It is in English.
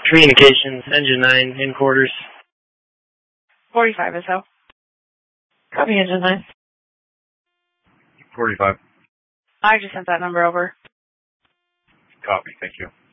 Communications, Engine 9, in quarters. 45 SO. Copy, Engine 9. 45. I just sent that number over. Copy, thank you.